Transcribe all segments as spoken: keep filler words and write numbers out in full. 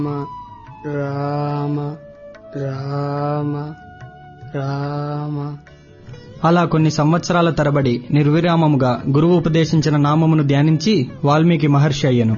రామ రామ రామ. అలా కొన్ని సంవత్సరాల తరబడి నిర్విరామముగా గురువు ఉపదేశించిన నామమును ధ్యానించి వాల్మీకి మహర్షి అయ్యను.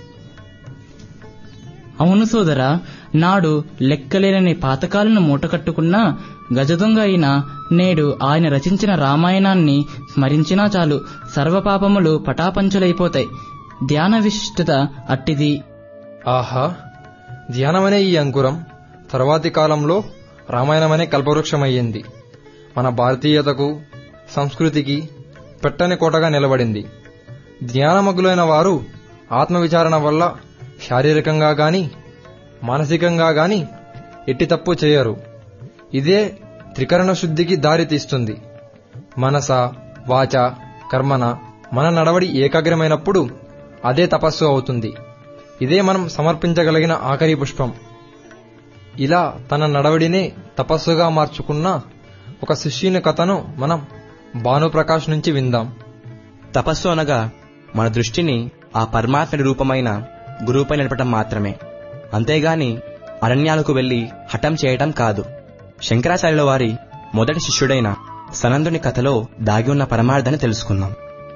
అవును సోదరా, నాడు లెక్కలేనని పాతకాలను మూటకట్టుకున్నా గజదొంగ అయినా నేడు ఆయన రచించిన రామాయణాన్ని స్మరించినా చాలు సర్వపాపములు పటాపంచలైపోతాయి. ధ్యాన విశిష్టత అట్టిది. ఆహా, ధ్యానమనే ఈ అంకురం తర్వాతి కాలంలో రామాయణమనే కల్పవృక్షమయ్యింది. మన భారతీయతకు సంస్కృతికి పెట్టని కోటగా నిలబడింది. ధ్యానమగ్గులైన వారు ఆత్మవిచారణ వల్ల శారీరకంగా గాని మానసికంగా గాని ఎట్టి తప్పు చేయరు. ఇదే త్రికరణ శుద్ధికి దారి తీస్తుంది. మనస వాచ కర్మన మన నడవడి ఏకాగ్రమైనప్పుడు అదే తపస్సు అవుతుంది. ఇదే మనం సమర్పించగలిగిన ఆఖరి పుష్పం. ఇలా తన నడవడినే తపస్సుగా మార్చుకున్న ఒక శిష్యుని కథను మనం భానుప్రకాష్ నుంచి విందాం. తపస్సు అనగా మన దృష్టిని ఆ పరమాత్మ రూపమైన గురువుపై నిలపటం మాత్రమే, అంతేగాని అరణ్యాలకు వెళ్లి హఠం చేయటం కాదు. శంకరాచార్యుల వారి మొదటి శిష్యుడైన సనందుని కథలో దాగి ఉన్న పరమార్థాన్ని తెలుసుకుందాం.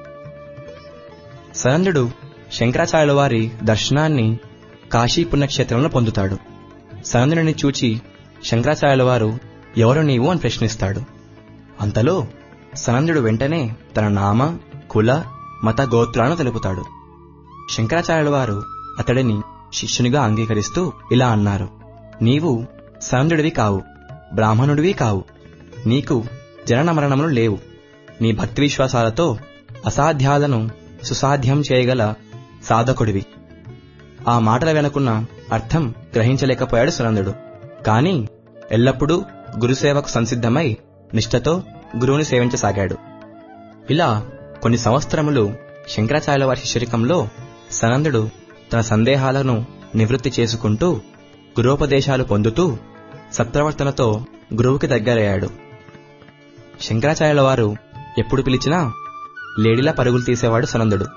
సనందుడు శంకరాచార్యుల వారి దర్శనాన్ని కాశీ పుణ్యక్షేత్రంలో పొందుతాడు. సనందుని చూచి శంకరాచార్యుల వారు ఎవరు నీవు అని ప్రశ్నిస్తాడు. అంతలో సనందుడు వెంటనే తన నామ కుల మత గోత్రాలను తెలుపుతాడు. శంకరాచార్యుల వారు అతడిని శిష్యునిగా అంగీకరిస్తూ ఇలా అన్నారు: నీవు సనందుడివి కావు, బ్రాహ్మణుడివి కావు, నీకు జనన మరణములు లేవు. నీ భక్తి విశ్వాసాలతో అసాధ్యాలను సుసాధ్యం చేయగల సాధకుడివి. ఆ మాటల వెనుకున్న అర్థం గ్రహించలేకపోయాడు సనందుడు. కాని ఎల్లప్పుడూ గురుసేవకు సంసిద్ధమై నిష్ఠతో గురువుని సేవించసాగాడు. ఇలా కొన్ని సంవత్సరములు శంకరాచార్యుల వారి శిష్యరికంలో సనందుడు తన సందేహాలను నివృత్తి చేసుకుంటూ గురోపదేశాలు పొందుతూ సత్ప్రవర్తనతో గురువుకి దగ్గరయ్యాడు. శంకరాచార్యుల వారు ఎప్పుడు పిలిచినా లేడిలా పరుగులు తీసేవాడు సనందుడు.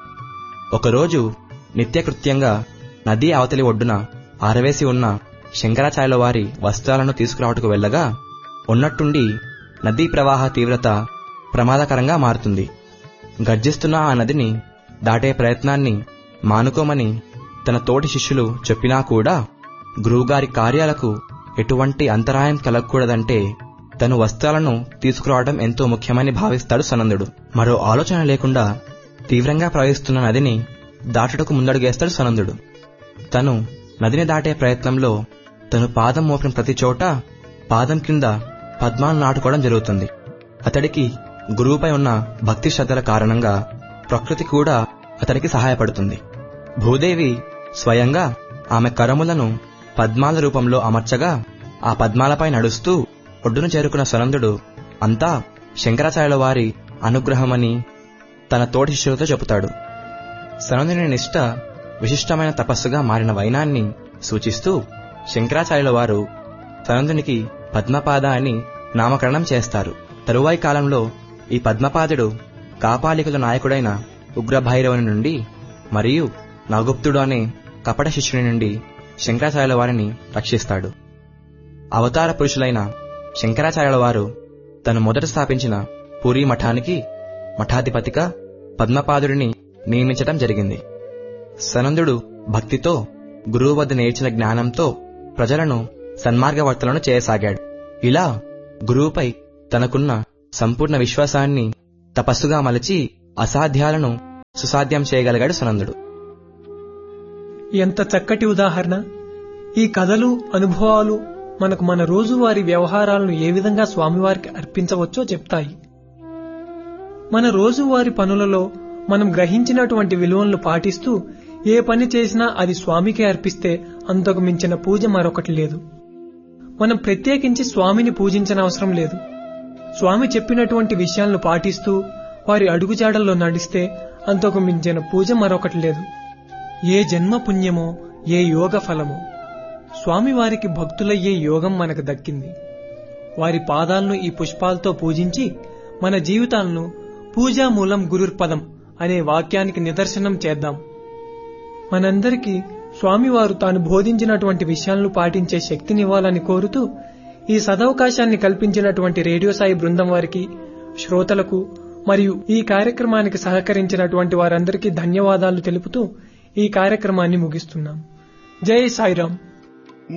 ఒకరోజు నిత్యకృత్యంగా నదీ అవతలి ఒడ్డున ఆరవేసి ఉన్న శంకరాచార్యుల వారి వస్త్రాలను తీసుకురావటకు వెళ్లగా ఉన్నట్టుండి నదీ ప్రవాహ తీవ్రత ప్రమాదకరంగా మారుతుంది. గర్జిస్తున్న ఆ నదిని దాటే ప్రయత్నాన్ని మానుకోమని తన తోటి శిష్యులు చెప్పినా కూడా గురువుగారి కార్యాలకు ఎటువంటి అంతరాయం కలగకూడదంటే తను వస్త్రాలను తీసుకురావడం ఎంతో ముఖ్యమని భావిస్తాడు సనందుడు. మరో ఆలోచన లేకుండా తీవ్రంగా ప్రవహిస్తున్న నదిని దాటుటకు ముందడుగేస్తాడు సనందుడు. తను నదిని దాటే ప్రయత్నంలో తను పాదం మోపిన ప్రతి చోట పాదం కింద పద్మాలను నాటుకోవడం జరుగుతుంది. అతడికి గురువుపై ఉన్న భక్తి శ్రద్ధల కారణంగా ప్రకృతి కూడా అతడికి సహాయపడుతుంది. భూదేవి స్వయంగా ఆమె కరములను పద్మాల రూపంలో అమర్చగా ఆ పద్మాలపై నడుస్తూ ఒడ్డును చేరుకున్న సనందుడు అంతా శంకరాచార్యుల వారి అనుగ్రహమని తన తోటి శిష్యులతో చెబుతాడు. సనందుని నిష్ఠ విశిష్టమైన తపస్సుగా మారిన వైనాన్ని సూచిస్తూ శంకరాచార్యుల వారు సనందునికి పద్మపాద అని నామకరణం చేస్తారు. తరువాయి కాలంలో ఈ పద్మపాదుడు కాపాలికుల నాయకుడైన ఉగ్రభైరవుని నుండి మరియు నగుప్తుడు అనే కపట శిష్యుని నుండి శంకరాచార్యుల వారిని రక్షిస్తాడు. అవతార పురుషులైన శంకరాచార్యుల వారు తను మొదట స్థాపించిన పూరీ మఠానికి మఠాధిపతిగా పద్మపాదుడిని నియమించటం జరిగింది. సనందుడు భక్తితో గురువు వద్ద నేర్చిన జ్ఞానంతో ప్రజలను సన్మార్గవర్తలను చేయసాగాడు. ఇలా గురువుపై తనకున్న సంపూర్ణ విశ్వాసాన్ని తపస్సుగా మలచి అసాధ్యాలను సుసాధ్యం చేయగలిగాడు సనందుడు. ఎంత చక్కటి ఉదాహరణ! ఈ కథలు, అనుభవాలు మనకు మన రోజువారీ వ్యవహారాలను ఏ విధంగా స్వామివారికి అర్పించవచ్చో చెప్తాయి. మన రోజువారీ పనులలో మనం గ్రహించినటువంటి విలువలను పాటిస్తూ ఏ పని చేసినా అది స్వామికే అర్పిస్తే అంతకు మించిన పూజ మరొకటి లేదు. మనం ప్రత్యేకించి స్వామిని పూజించనవసరం లేదు. స్వామి చెప్పినటువంటి విషయాలను పాటిస్తూ వారి అడుగుజాడల్లో నడిస్తే అంతకు మించిన పూజ మరొకటి లేదు. ఏ జన్మ పుణ్యమో, ఏ యోగ ఫలమో! స్వామివారికి భక్తులయ్యే యోగం మనకు దక్కింది. వారి పాదాలను ఈ పుష్పాలతో పూజించి మన జీవితాలను పూజామూలం గురుర్పదం అనే వాక్యానికి నిదర్శనం చేద్దాం. మనందరికీ స్వామివారు తాను బోధించినటువంటి విషయాలను పాటించే శక్తినివ్వాలని కోరుతూ ఈ సదవకాశాన్ని కల్పించినటువంటి రేడియో సాయి బృందం వారికి, శ్రోతలకు మరియు ఈ కార్యక్రమానికి సహకరించినటువంటి వారందరికీ ధన్యవాదాలు తెలుపుతూ ఈ కార్యక్రమాన్ని ముగిస్తున్నాం. జై సాయిరాం.